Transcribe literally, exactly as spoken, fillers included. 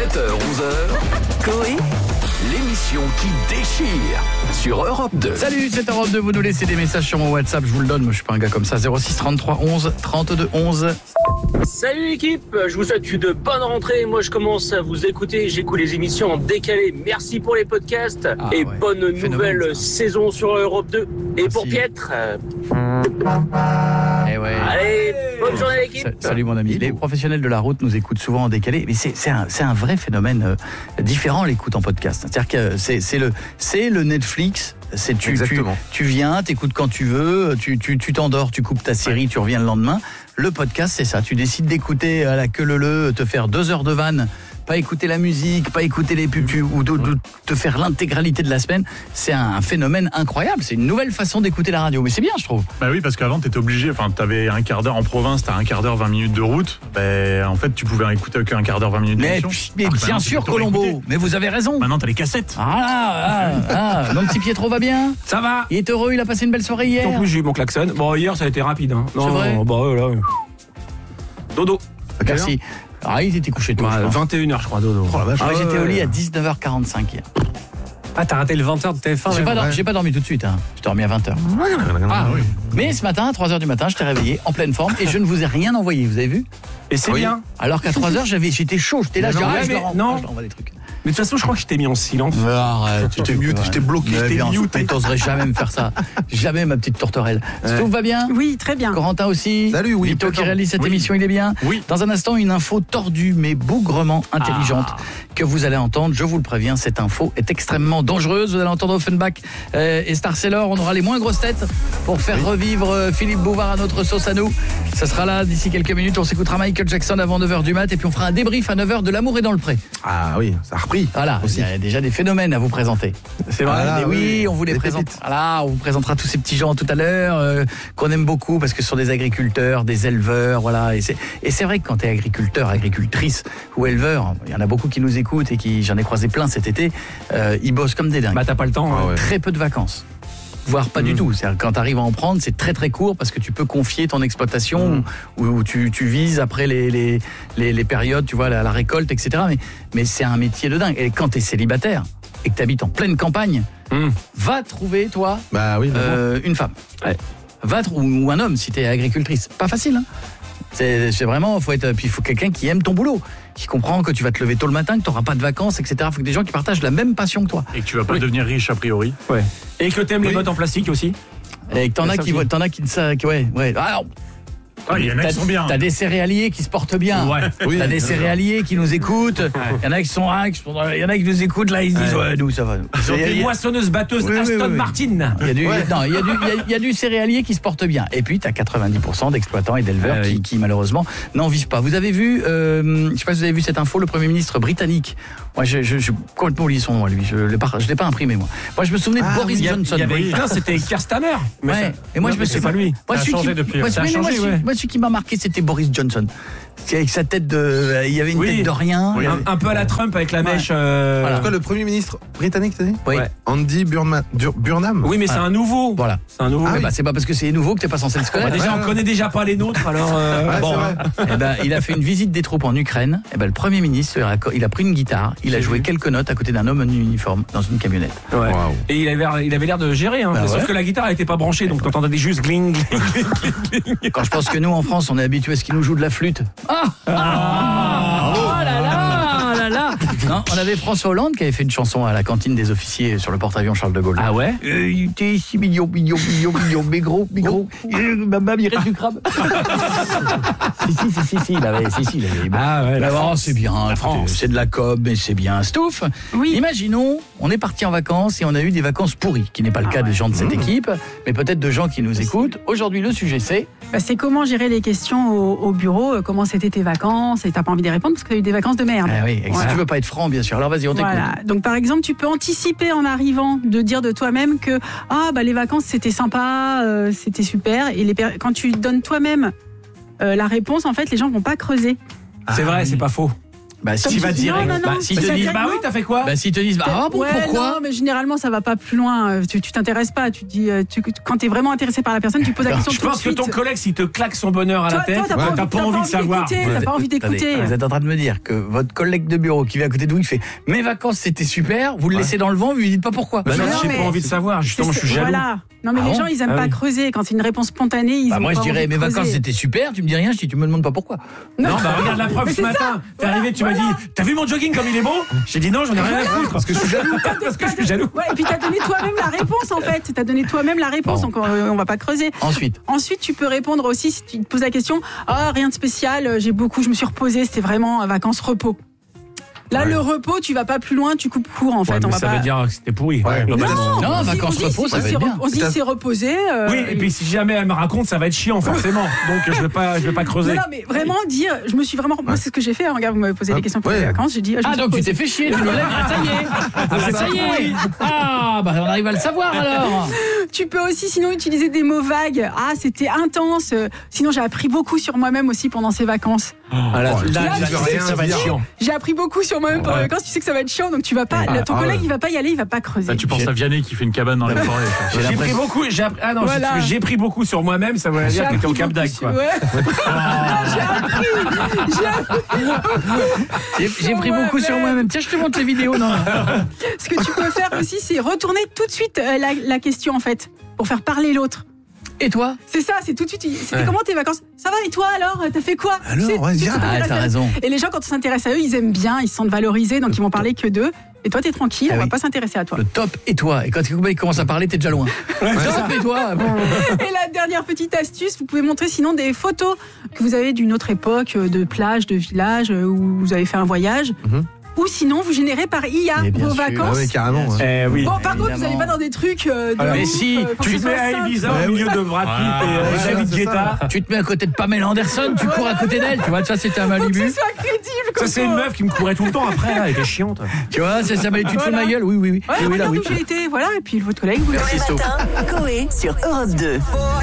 sept heures onze heures, Coé, l'émission qui déchire sur Europe deux. Salut, c'est Europe deux, vous nous laissez des messages sur mon WhatsApp, je vous le donne, moi je suis pas un gars comme ça, zéro six trente-trois onze trente-deux onze. Salut l'équipe, je vous souhaite une bonne rentrée. Moi je commence à vous écouter, j'écoute les émissions en décalé. Merci pour les podcasts ah, et ouais. bonne Phénomène, nouvelle ça. saison sur Europe deux. Et Merci. pour Pietre, euh... Eh ouais. allez, bonne journée l'équipe. Sa- Salut mon ami. Les professionnels de la route nous écoutent souvent en décalé, mais c'est, c'est, un, c'est un vrai phénomène euh, différent l'écoute en podcast. C'est-à-dire que c'est, c'est, le, c'est le Netflix. C'est tu, tu, tu viens, t'écoutes quand tu veux, tu, tu, tu t'endors, tu coupes ta série, tu reviens le lendemain. Le podcast, c'est ça. Tu décides d'écouter à la queue leu-leu, te faire deux heures de vanne, pas écouter la musique, pas écouter les pubs, tu- ou de, de te faire l'intégralité de la semaine. C'est un phénomène incroyable. C'est une nouvelle façon d'écouter la radio. Mais c'est bien, je trouve. Bah oui, parce qu'avant, t'étais obligé, enfin, t'avais un quart d'heure en province, t'as un quart d'heure, vingt minutes de route. Ben, en fait, tu pouvais écouter qu'un quart d'heure, vingt minutes Mais, d'émission. mais Alors que bien maintenant, sûr, tu peux tout Colombo. réécouter. Mais vous avez raison. Maintenant, t'as les cassettes. Ah, ah, ah. Mon petit Pietro va bien? Ça va. Il est heureux, il a passé une belle soirée hier. En plus, j'ai eu mon klaxon. Bon, hier, ça a été rapide. Hein. Non, C'est vrai non, bah, ouais, là. Dodo. Merci. Ah, il était couché tôt. Bah, je pense. vingt et une heures, je crois, Dodo. Ah, j'étais au lit à dix-neuf heures quarante-cinq hier. Ah, t'as raté le vingt heures de T F un. J'ai pas, dor- j'ai pas dormi tout de suite, hein. J'ai dormi à vingt heures. Ah oui. Mais ce matin, à trois heures du matin, je t'ai réveillé en pleine forme et je ne vous ai rien envoyé, vous avez vu? Et c'est bien. Alors qu'à trois heures, j'avais, j'étais chaud, j'étais là, Mais je dis, non, ah, mais je leur en- non. je leur envoie des trucs. Mais de toute façon, je crois que je t'ai mis en silence. Arrête, tu t'es mute, je t'ai bloqué, je t'ai mute. Mais t'oserais jamais me faire ça. Jamais, ma petite tourterelle. Tout va bien? Oui, très bien. Corentin aussi. Salut, oui, Vito qui présent. réalise cette Oui. émission, il est bien. Oui. Dans un instant, une info tordue mais bougrement intelligente Ah. que vous allez entendre. Je vous le préviens, cette info est extrêmement dangereuse. Vous allez entendre Offenbach euh, et Star Sailor. On aura les moins grosses têtes pour faire revivre euh, Philippe Bouvard à notre sauce à nous. Ça sera là d'ici quelques minutes. On s'écoutera Michael Jackson avant neuf heures du mat et puis on fera un débrief à neuf heures de L'amour est dans le pré. Ah oui, ça a repris. Voilà, il y a déjà des phénomènes à vous présenter. C'est vrai. Ah là, Mais oui, oui, on vous les des présente. pépites. Voilà, on vous présentera tous ces petits gens tout à l'heure euh, qu'on aime beaucoup parce que ce sont des agriculteurs, des éleveurs, voilà. Et c'est et c'est vrai que quand tu es agriculteur, agricultrice ou éleveur, il y en a beaucoup qui nous écoutent et qui j'en ai croisé plein cet été. Euh, ils bossent comme des dingues. Bah, t'as pas le temps. Ah hein. ouais. Très peu de vacances. Voire pas du tout. C'est-à-dire, quand tu arrives à en prendre, c'est très très court parce que tu peux confier ton exploitation où, où tu, tu vises après les, les, les, les périodes, tu vois, la, la récolte, et cetera. Mais, mais c'est un métier de dingue. Et quand tu es célibataire et que tu habites en pleine campagne, Mmh. va trouver, toi, Bah oui, mais bon. euh, une femme. Ouais. Va trou- ou un homme si tu es agricultrice. Pas facile, hein. C'est, c'est vraiment, faut être, puis il faut quelqu'un qui aime ton boulot, qui comprend que tu vas te lever tôt le matin, que tu n'auras pas de vacances, et cetera. Il faut que des gens qui partagent la même passion que toi. Et que tu vas pas Oui. devenir riche a priori. Ouais. Et que t'aimes les Oui. bottes en plastique aussi. Et que t'en Il y a as ça qui, aussi. t'en as qui, ça, qui- ouais, ouais. Alors, Ah, il y en a qui T'as- sont bien. T'as des céréaliers qui se portent bien. Ouais. Oui, T'as des bien sûr. céréaliers qui nous écoutent. Il y en a qui sont ah, qui sont dans- il y en a qui nous écoutent là, ils disent ouais, nous ça va. Ils ont Il y a- il y des a- moissonneuses batteuses Oui, oui, Aston oui, oui. Martin. il y a du, Ouais. non, il y a du, il y a- il y a du céréalier qui se porte bien. Et puis t'as quatre-vingt-dix pour cent d'exploitants et d'éleveurs Ah, qui, oui. qui malheureusement n'en vivent pas. Vous avez vu, euh, je sais pas si vous avez vu cette info, le Premier ministre britannique. Moi, je, je, je complètement oublié son nom, lui. Je l'ai pas, je l'ai pas imprimé moi. Moi, je me souvenais Ah, de Boris Il y a- Johnson. il y avait, Oui. non, c'était Keir Starmer. Mais Ouais. ça- Et moi, non, je me mais suis c'est pas lui. Moi, Ça a celui changé qui, depuis, moi, ouais. Ça a mais moi, changé, celui- ouais. moi, celui qui m'a marqué, c'était Boris Johnson. C'est avec sa tête de, il y avait une Oui. tête de rien. Oui. Il y Un, avait- un peu à la Trump avec la mèche. euh, Voilà. C'est quoi le Premier ministre britannique, t'as dit? Oui. Ouais. Andy Burnham. Dur- Burnham. Oui, mais c'est un nouveau. Voilà. C'est un nouveau. Ah Eh oui. ben, c'est pas parce que c'est nouveau que t'es pas censé le Bah, connaître. déjà, Ouais, on ouais. connaît déjà pas les nôtres, alors. euh, Ouais, Bon, c'est vrai. eh ben, il a fait une visite des troupes en Ukraine. Eh ben, le Premier ministre, il a, il a pris une guitare, il a J'ai joué vu. quelques notes à côté d'un homme en uniforme dans une camionnette. Ouais. Waouh. Et il avait, il avait l'air de gérer, hein. Bah Sauf ouais. que la guitare elle était pas branchée, donc t'entendais juste gling, gling. Quand je pense que nous, en France, on est habitués à ce qu'il nous joue de la flûte. Ah, ah oh là là, oh là là. Non, on avait François Hollande qui avait fait une chanson à la cantine des officiers sur le porte-avions Charles de Gaulle. Ah ouais. Euh, il était si mignon, mignon, mignon, mignon, mais gros, mais gros. Euh, Maman, il reste du crabe. si, si, si, si, si, il avait, si, si, il avait. Ah ouais, la Bah, France. c'est bien, La écoutez, France. c'est de la com, mais c'est bien. Stouff, Oui. imaginons, on est parti en vacances et on a eu des vacances pourries, qui n'est pas le cas des gens de cette équipe, mais peut-être de gens qui nous écoutent. Aujourd'hui, le sujet, c'est... Bah, c'est comment gérer les questions au, au bureau, euh, comment c'était tes vacances, et t'as pas envie d'y répondre parce que t'as eu des vacances de merde. Ah oui, et si Voilà. tu veux pas être franc, bien sûr. Alors vas-y, on t'écoute. Voilà. Donc par exemple, tu peux anticiper en arrivant de dire de toi-même que ah bah les vacances c'était sympa, euh, c'était super. Et les per- quand tu donnes toi-même euh, la réponse, en fait, les gens vont pas creuser. C'est vrai, c'est pas faux. Bah, si Tu vas dire. Non, non, non. Bah, si te Ça disent, veut bah dire oui, t'as fait quoi? Bah, s'ils te disent, bah, ah bon, Ouais, pourquoi non, mais généralement ça va pas plus loin. Euh, Tu tu t'intéresses pas. Tu dis, euh, tu, quand t'es vraiment intéressé par la personne, tu poses la question. Je tout de pense que suite. ton collègue, s'il te claque son bonheur à la Toi, tête, toi, t'as pas t'as envie- pas envie de savoir. d'écouter, T'as pas envie d'écouter. Attendez, vous êtes en train de me dire que votre collègue de bureau qui vient à côté de vous, il fait mes vacances c'était super, vous le laissez dans le vent, vous lui dites pas pourquoi. Bah, non, j'ai mais- pas envie de savoir, justement, je suis jaloux. Voilà. Non, mais Ah les bon gens, ils aiment Ah pas oui. creuser. Quand c'est une réponse spontanée, ils Bah, ont moi pas je dirais envie de mes vacances creuser. c'était super, tu me dis rien, je dis tu me demandes pas pourquoi. Non, bah regarde la preuve Mais ce c'est matin. ça. T'es arrivé, tu m'as Voilà. dit, t'as vu mon jogging comme il est beau? J'ai dit non, j'en ai rien à foutre parce que je suis jaloux. Parce que je suis jaloux. Ouais, et puis t'as donné toi-même la réponse en fait. T'as donné toi-même la réponse, Bon. donc on, on va pas creuser. Ensuite, Ensuite, tu peux répondre aussi si tu te poses la question. Ah, rien de spécial. euh, J'ai beaucoup, je me suis reposée. C'était vraiment euh, vacances repos. Là, Ouais. le repos, tu vas pas plus loin, tu coupes court en fait. Ouais, on mais va ça pas. veut dire que c'était pourri. Ouais, globalement. non, on se dit- vacances on se dit, repos, ça on va se être dit- bien. On se dit c'est reposé. euh, Oui, et puis si jamais elle me raconte, ça va être chiant forcément. Donc je vais pas, je vais pas creuser. Non, non, mais vraiment dire, je me suis vraiment. Moi, c'est ce que j'ai fait. hein, Regarde, vous m'avez posé des questions pour Ouais. les vacances. J'ai dit. je me ah suis donc tu reposée. t'es fait chier, tu nous lèves, ah, ça y est, ah, ça y est, ah bah on arrive à le savoir alors. Tu peux aussi sinon utiliser des mots vagues. Ah, c'était intense. Euh, Sinon, j'ai appris beaucoup sur moi-même aussi pendant ces vacances. Ah, là, Oh, là, tu là, veux tu sais rien que ça va être dire. chiant. J'ai appris beaucoup sur moi-même pendant les Ouais. vacances. Tu sais que ça va être chiant, donc tu vas pas. Ah, ton ah collègue, ouais. il va pas y aller, il va pas creuser. Là, tu penses à Vianney qui fait une cabane dans la forêt. J'ai pris l'impression- beaucoup. J'ai appris, ah non, j'ai- Voilà. j'ai pris beaucoup sur moi-même. Ça veut dire que t'étais au Cap d'Agde, quoi. Ouais. j'ai appris. J'ai appris. J'ai j'ai pris beaucoup sur moi-même. Tiens, je te montre les vidéos. Non. Ce que tu peux faire aussi, c'est retourner tout de suite euh, la, la question en fait, pour faire parler l'autre. Et toi? C'est ça, c'est tout de suite. C'était Ouais. comment tes vacances? Ça va et toi alors? T'as fait quoi? Alors, C'est- ouais, tu viens. t'intéresses Ah, t'as à eux. raison. Et les gens, quand on s'intéresse à eux, ils aiment bien, ils se sentent valorisés, donc ils vont parler que d'eux. Et toi, t'es tranquille, Ah on va oui. pas s'intéresser à toi. Le top et toi. Et quand il commence à parler, t'es déjà loin. Top et toi. Et la dernière petite astuce, vous pouvez montrer sinon des photos que vous avez d'une autre époque, euh, de plage, de village, euh, où vous avez fait un voyage. Mhm. Ou sinon, vous générez par I A Mais bien vos sûr. Ah vacances. ouais, carrément. Bien ouais. sûr. Eh oui. Bon, par contre, vous Évidemment. n'allez pas dans des trucs euh, de Alors, mais ouf, si, euh, faut que Tu ce te soit mets à simple. Ibiza au milieu de Brad Pitt et euh, Ouais, David c'est Guetta. Tu te mets à côté de Pamela Anderson, tu cours à côté d'elle, tu vois, ça c'était un Faut que Malibu. ce soit crédible. Ça, c'est une meuf qui me courait tout le temps après, là, elle était chiante. Tu vois, ça s'appelle tu te fous de ma gueule. Oui, oui, oui. Ouais, oui, oui, là, regarde oui. où j'ai été, voilà, et puis votre collègue, vous le Merci, Sophie. Coé sur Europe deux.